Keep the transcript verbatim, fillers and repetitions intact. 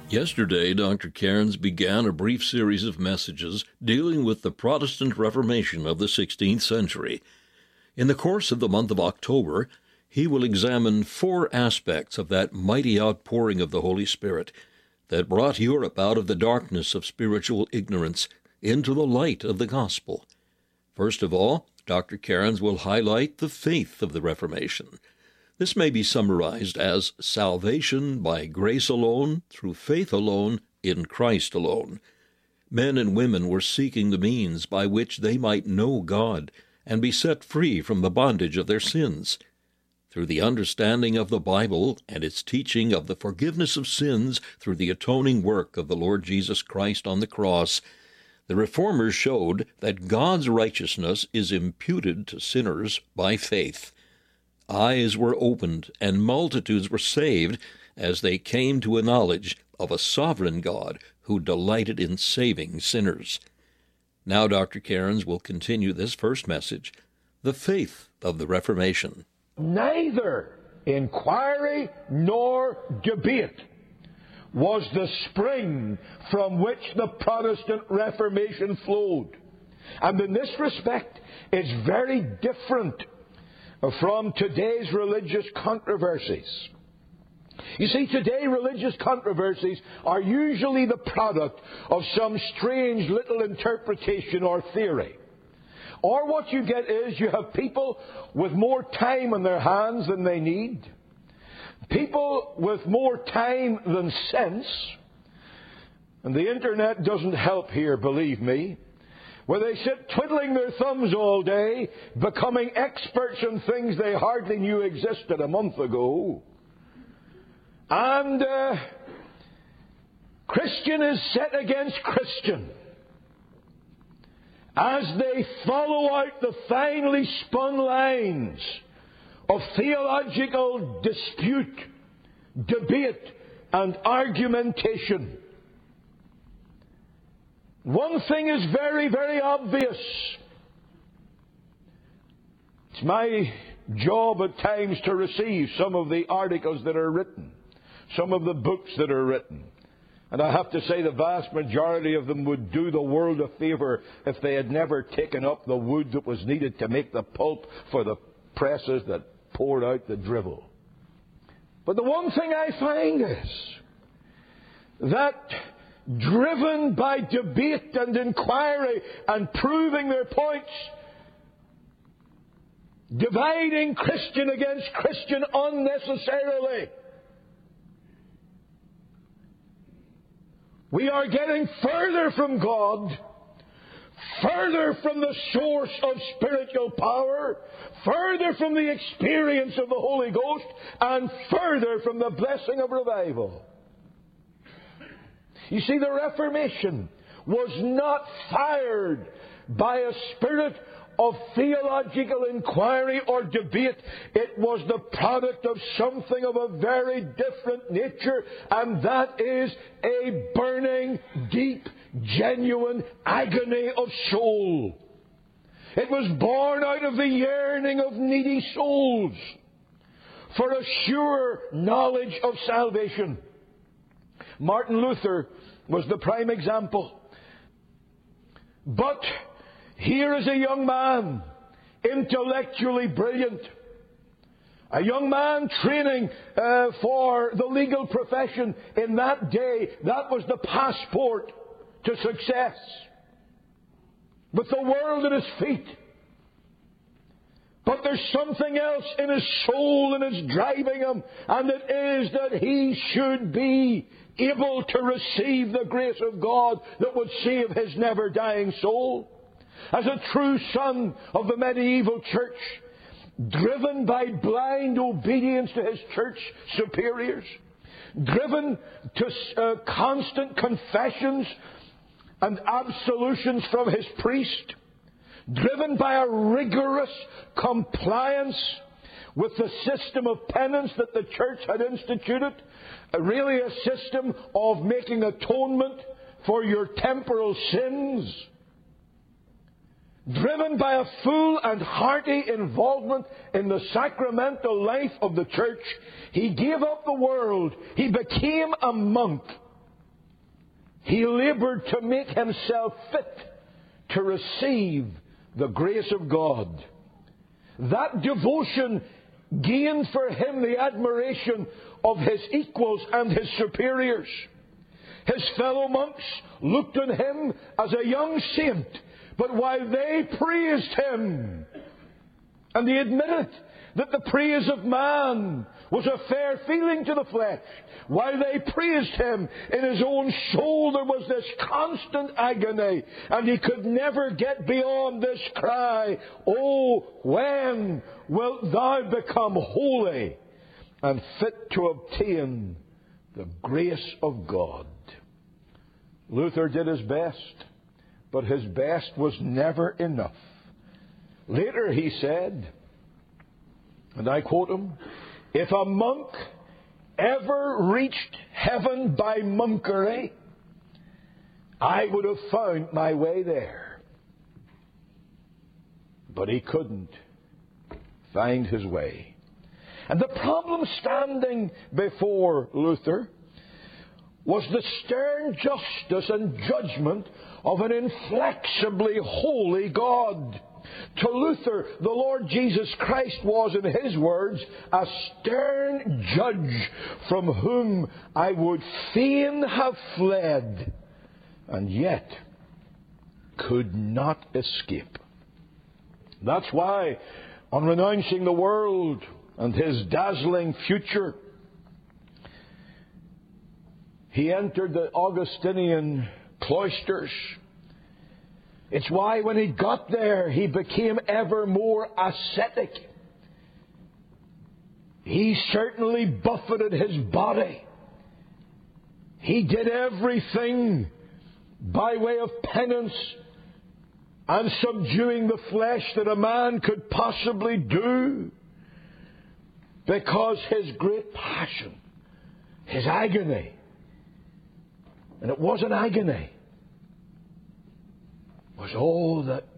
Yesterday, Doctor Cairns began a brief series of messages dealing with the Protestant Reformation of the sixteenth century. In the course of the month of October, he will examine four aspects of that mighty outpouring of the Holy Spirit that brought Europe out of the darkness of spiritual ignorance into the light of the gospel. First of all, Doctor Cairns will highlight the faith of the Reformation. This may be summarized as salvation by grace alone, through faith alone, in Christ alone. Men and women were seeking the means by which they might know God and be set free from the bondage of their sins. Through the understanding of the Bible and its teaching of the forgiveness of sins through the atoning work of the Lord Jesus Christ on the cross, the Reformers showed that God's righteousness is imputed to sinners by faith. Eyes were opened, and multitudes were saved as they came to a knowledge of a sovereign God who delighted in saving sinners. Now Doctor Cairns will continue this first message, the faith of the Reformation. Neither inquiry nor debate was the spring from which the Protestant Reformation flowed. And in this respect, it's very different from today's religious controversies. You see, today religious controversies are usually the product of some strange little interpretation or theory. Or what you get is you have people with more time on their hands than they need, people with more time than sense, and the internet doesn't help here, believe me, where they sit twiddling their thumbs all day, becoming experts in things they hardly knew existed a month ago. And uh, Christian is set against Christian as they follow out the finely spun lines of theological dispute, debate, and argumentation. One thing is very, very obvious. It's my job at times to receive some of the articles that are written, some of the books that are written. And I have to say the vast majority of them would do the world a favor if they had never taken up the wood that was needed to make the pulp for the presses that poured out the drivel. But the one thing I find is that driven by debate and inquiry and proving their points, dividing Christian against Christian unnecessarily, we are getting further from God, further from the source of spiritual power, further from the experience of the Holy Ghost, and further from the blessing of revival. You see, the Reformation was not fired by a spirit of theological inquiry or debate. It was the product of something of a very different nature, and that is a burning, deep, genuine agony of soul. It was born out of the yearning of needy souls for a sure knowledge of salvation. Martin Luther was the prime example. But here is a young man, intellectually brilliant, a young man training uh, for the legal profession. In that day, that was the passport to success. With the world at his feet. But there's something else in his soul and it's driving him, and it is that he should be able to receive the grace of God that would save his never-dying soul. As a true son of the medieval church, driven by blind obedience to his church superiors, driven to uh, constant confessions and absolutions from his priest, driven by a rigorous compliance with the system of penance that the church had instituted, really a system of making atonement for your temporal sins, driven by a full and hearty involvement in the sacramental life of the church, he gave up the world. He became a monk. he labored to make himself fit to receive the grace of God. That devotion gained for him the admiration of his equals and his superiors. His fellow monks looked on him as a young saint, but while they praised him, and they admitted that the praise of man was a fair feeling to the flesh, while they praised him, in his own soul there was this constant agony, and he could never get beyond this cry, "Oh, when wilt thou become holy and fit to obtain the grace of God?" Luther did his best, but his best was never enough. Later he said, and I quote him, "If a monk ever reached heaven by monkery, I would have found my way there." But he couldn't find his way. And the problem standing before Luther was the stern justice and judgment of an inflexibly holy God. To Luther, the Lord Jesus Christ was, in his words, a stern judge from whom I would fain have fled, and yet could not escape. That's why, on renouncing the world and his dazzling future, he entered the Augustinian cloisters. It's why when he got there, he became ever more ascetic. He certainly buffeted his body. He did everything by way of penance and subduing the flesh that a man could possibly do, because his great passion, his agony, and it was an agony, was all that